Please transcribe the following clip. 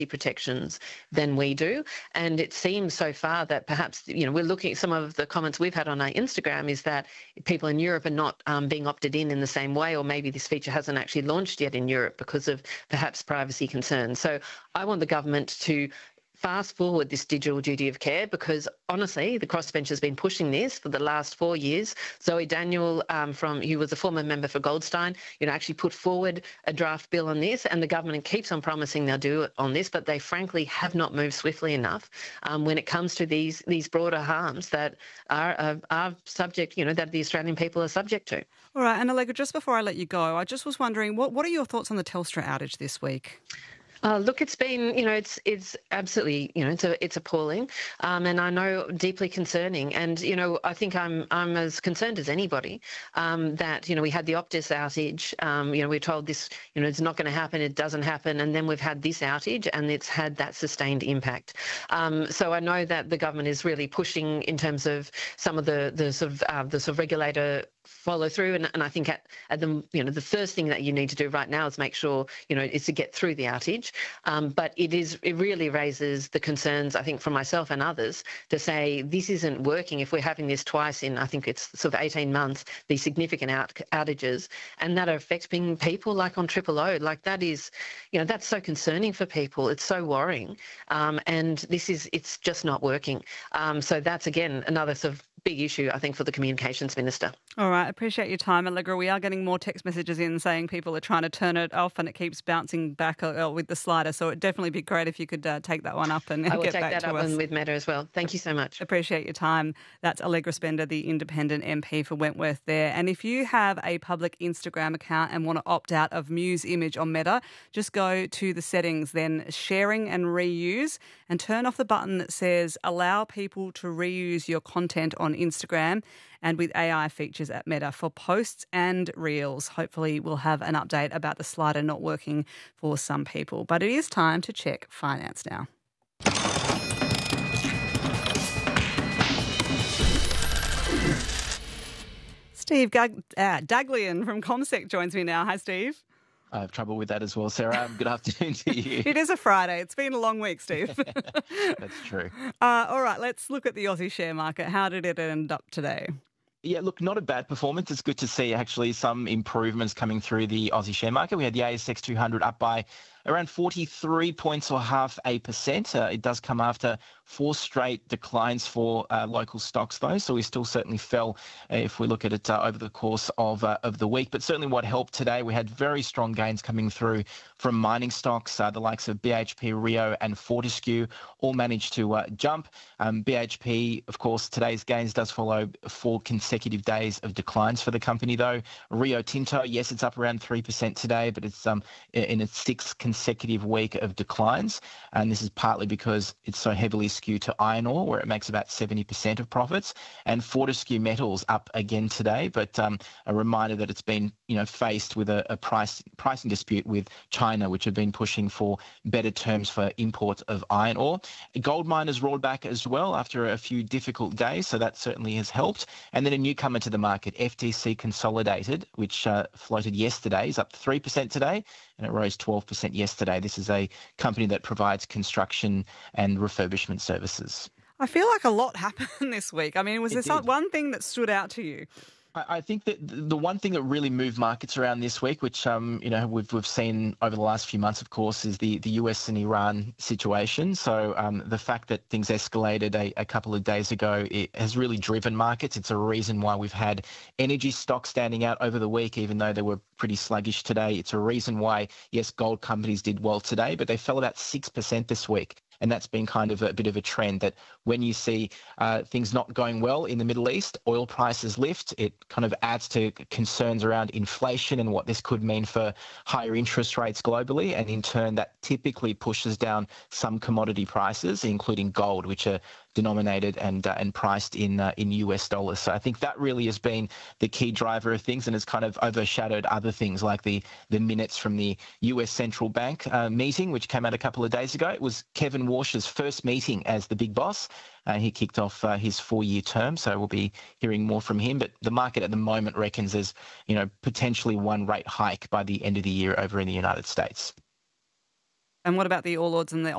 protections than we do. And it seems so far that perhaps, we're looking at some of the comments we've had on our Instagram is that people in Europe are not being opted in the same way, or maybe this feature hasn't actually launched yet in Europe because of perhaps privacy concerns. So I want the government to fast forward this digital duty of care, because honestly, the crossbench has been pushing this for the last 4 years. Zoe Daniel, who was a former member for Goldstein, actually put forward a draft bill on this, and the government keeps on promising they'll do it on this, but they frankly have not moved swiftly enough when it comes to these broader harms that are subject, that the Australian people are subject to. All right, and Allegra, just before I let you go, I just was wondering, what are your thoughts on the Telstra outage this week? Look, it's been, it's absolutely, it's appalling, and I know deeply concerning. And I think I'm as concerned as anybody that we had the Optus outage. We're told this, it's not going to happen. It doesn't happen, and then we've had this outage, and it's had that sustained impact. So I know that the government is really pushing in terms of some of the sort of regulator follow through, and I think at the first thing that you need to do right now is make sure is to get through the outage. But it really raises the concerns, I think, from myself and others, to say this isn't working if we're having this twice in, I think it's sort of 18 months, these significant outages, and that are affecting people like on Triple O. Like that is, that's so concerning for people. It's so worrying, and it's just not working. So that's again another sort of big issue, I think, for the Communications Minister. All right, appreciate your time, Allegra. We are getting more text messages in saying people are trying to turn it off and it keeps bouncing back with the slider. So it'd definitely be great if you could take that one up and get back to us. I will take that up with Meta as well. Thank you so much. Appreciate your time. That's Allegra Spender, the independent MP for Wentworth there. And if you have a public Instagram account and want to opt out of Muse Image on Meta, just go to the settings, then sharing and reuse, and turn off the button that says allow people to reuse your content on Instagram, and with AI features at Meta for posts and reels. Hopefully we'll have an update about the slider not working for some people. But it is time to check finance now. Steve Daglian from CommSec joins me now. Hi, Steve. I have trouble with that as well, Sarah. Good afternoon to you. It is a Friday. It's been a long week, Steve. That's true. All right, let's look at the Aussie share market. How did it end up today? Yeah, look, not a bad performance. It's good to see actually some improvements coming through the Aussie share market. We had the ASX 200 up by around 43 points or 0.5%. It does come after 4 straight declines for local stocks, though. So we still certainly fell if we look at it over the course of the week. But certainly what helped today, we had very strong gains coming through from mining stocks. The likes of BHP, Rio and Fortescue all managed to jump. BHP, of course, today's gains does follow 4 consecutive days of declines for the company, though. Rio Tinto, yes, it's up around 3% today, but it's in its 6th consecutive week of declines, and this is partly because it's so heavily skewed to iron ore, where it makes about 70% of profits. And Fortescue Metals up again today, but a reminder that it's been faced with a pricing dispute with China, which have been pushing for better terms for imports of iron ore. Gold miners roared back as well after a few difficult days, so that certainly has helped. And then a newcomer to the market, FTC Consolidated, which floated yesterday, is up 3% today, and it rose 12% yesterday. This is a company that provides construction and refurbishment services. I feel like a lot happened this week. I mean, was there one thing that stood out to you? I think that the one thing that really moved markets around this week, which we've seen over the last few months, of course, is the US and Iran situation. So the fact that things escalated a couple of days ago, it has really driven markets. It's a reason why we've had energy stocks standing out over the week, even though they were pretty sluggish today. It's a reason why, yes, gold companies did well today, but they fell about 6% this week. And that's been kind of a bit of a trend that when you see things not going well in the Middle East, oil prices lift. It kind of adds to concerns around inflation and what this could mean for higher interest rates globally. And in turn, that typically pushes down some commodity prices, including gold, which are denominated and priced in US dollars. So I think that really has been the key driver of things, and it's kind of overshadowed other things like the minutes from the US Central Bank meeting, which came out a couple of days ago. It was Kevin Warsh's first meeting as the big boss. He kicked off his 4-year term, so we'll be hearing more from him. But the market at the moment reckons there's potentially one rate hike by the end of the year over in the United States. And what about the All Ords and the